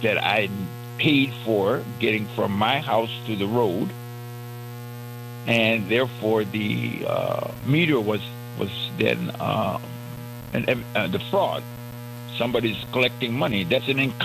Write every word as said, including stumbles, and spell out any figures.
that I paid for getting from my house to the road, and therefore the uh, meter was was then uh, and uh, the fraud. Somebody's collecting money. That's an